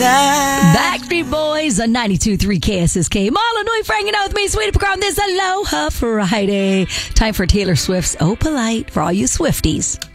Backstreet Boys on 92.3 KSSK. Marla Nui for hanging out with me, sweetie Pacron, this Aloha Friday. Time for Taylor Swift's Oh Polite for all you Swifties.